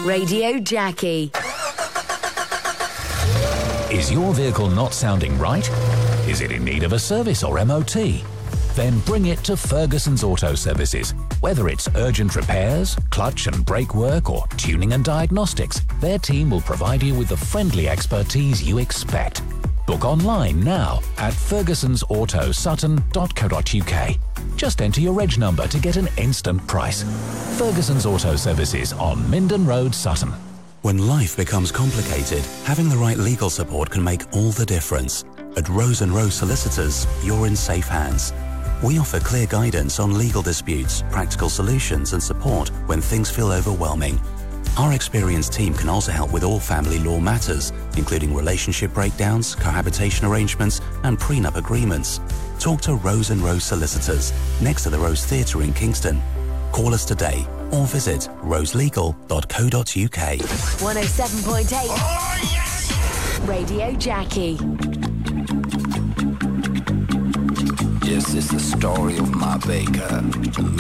Radio Jackie. Is your vehicle not sounding right? Is it in need of a service or MOT? Then bring it to Ferguson's Auto Services. Whether it's urgent repairs, clutch and brake work, or tuning and diagnostics, their team will provide you with the friendly expertise you expect. Book online now at fergusonsautosutton.co.uk. Just enter your reg number to get an instant price. Ferguson's Auto Services on Minden Road, Sutton. When life becomes complicated, having the right legal support can make all the difference. At Rose & Rose Solicitors, you're in safe hands. We offer clear guidance on legal disputes, practical solutions and support when things feel overwhelming. Our experienced team can also help with all family law matters, including relationship breakdowns, cohabitation arrangements and prenup agreements. Talk to Rose & Rose Solicitors, next to the Rose Theatre in Kingston. Call us today or visit roselegal.co.uk. 107.8 Radio Jackie. Yes, it's the story of my baker.